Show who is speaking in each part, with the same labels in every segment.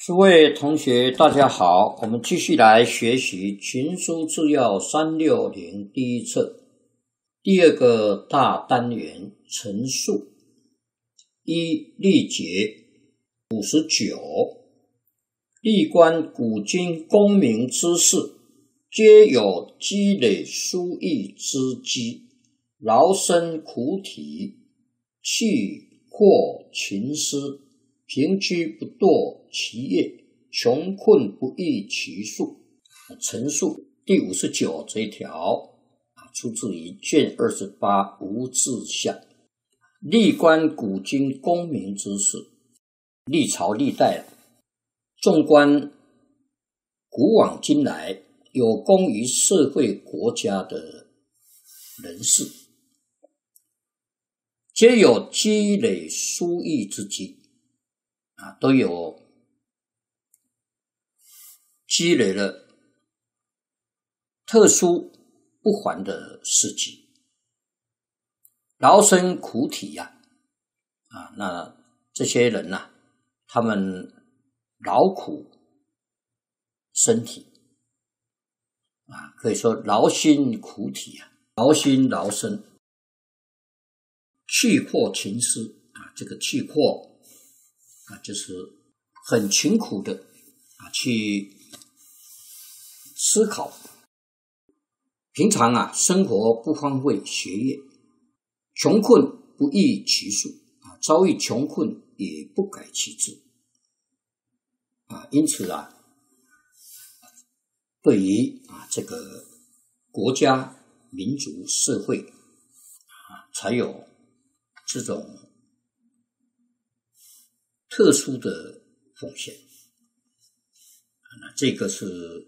Speaker 1: 诸位同学大家好，我们继续来学习群书治要360第一册第二个大单元陈述。一、历节59，历官古今功名之事，皆有积累书艺之机，劳身苦体，气阔勤思，平居不堕其业，穷困不易其数。陈述第59这一条出自于卷28无字下。历观古今功名之事，历朝历代，纵观古往今来有功于社会国家的人士，皆有积累书艺之机，都有积累了特殊不凡的事迹，劳身苦体那这些人他们劳苦身体可以说劳心苦体劳心劳身，气阔勤思这个气阔就是很勤苦的去思考，平常生活不荒废学业，穷困不易其数遭遇穷困也不改其志因此对于这个国家民族社会才有这种特殊的奉献。这个是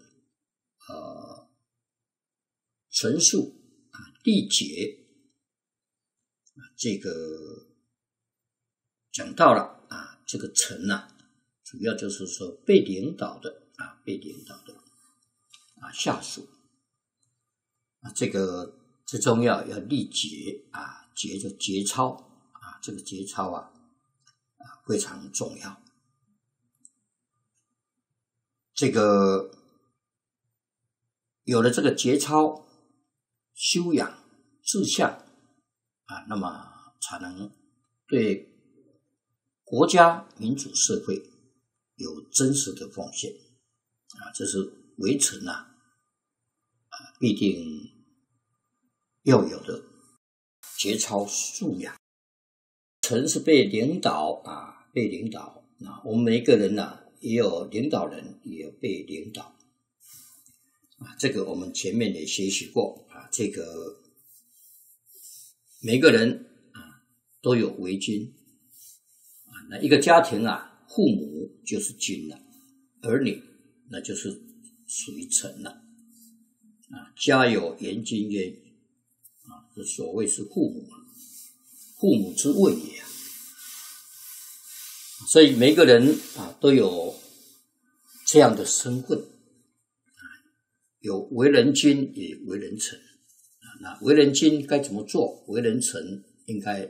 Speaker 1: 陈述历节这个讲到了这个陈主要就是说被领导的下属这个最重要历节节就节操这个节操非常重要。这个有了这个节操修养志向那么才能对国家民主社会有真实的奉献这是为臣必定要有的节操素养。臣是被领导我们每一个人也有领导人，也有被领导这个我们前面也学习过这个每个人都有为君那一个家庭父母就是君了，儿女那就是属于臣了家有严君焉这所谓是父母之谓也所以每个人都有这样的身份有为人君也为人臣那为人君该怎么做，为人臣应该